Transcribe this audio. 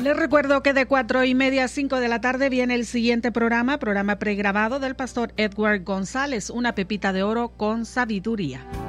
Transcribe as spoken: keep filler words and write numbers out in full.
Les recuerdo que de cuatro y media a cinco de la tarde viene el siguiente programa, programa pregrabado del pastor Edward González, una pepita de oro con sabiduría.